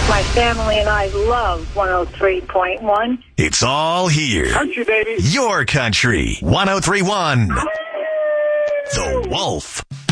My family and I love 103.1. It's all here. Country, baby. Your country. 103.1. The Wolf.